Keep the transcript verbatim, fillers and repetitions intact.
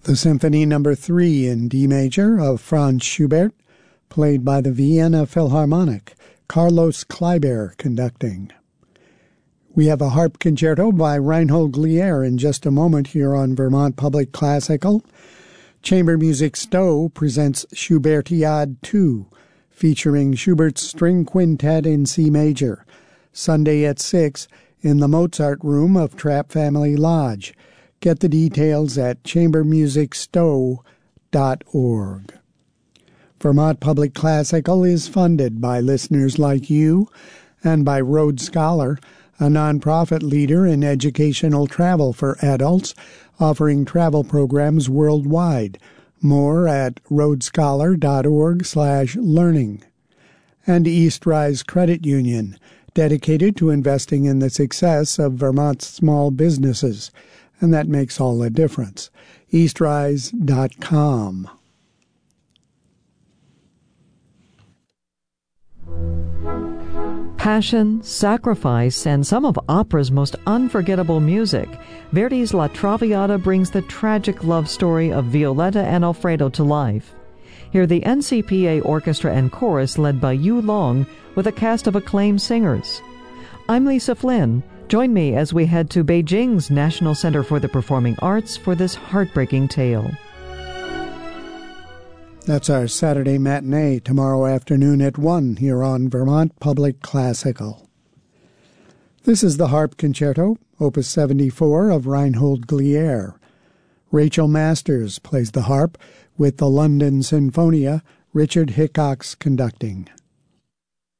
The Symphony Number three in D major of Franz Schubert, played by the Vienna Philharmonic, Carlos Kleiber conducting. We have a harp concerto by Reinhold Glier in just a moment here on Vermont Public Classical. Chamber Music Stowe presents Schubertiade two, featuring Schubert's String Quintet in C major, Sunday at six in the Mozart Room of Trapp Family Lodge. Get the details at chamber music stowe dot org. Vermont Public Classical is funded by listeners like you and by Rhodes Scholar, a nonprofit leader in educational travel for adults, offering travel programs worldwide. More at rhodescholar dot org slash learning. And Eastrise Credit Union, dedicated to investing in the success of Vermont's small businesses. And that makes all the difference. eastrise dot com. Passion, sacrifice, and some of opera's most unforgettable music, Verdi's La Traviata brings the tragic love story of Violetta and Alfredo to life. Hear the N C P A Orchestra and Chorus led by Yu Long with a cast of acclaimed singers. I'm Lisa Flynn. Join me as we head to Beijing's National Center for the Performing Arts for this heartbreaking tale. That's our Saturday matinee tomorrow afternoon at one here on Vermont Public Classical. This is the Harp Concerto, Opus seventy-four of Reinhold Glier. Rachel Masters plays the harp with the London Sinfonia, Richard Hickox conducting.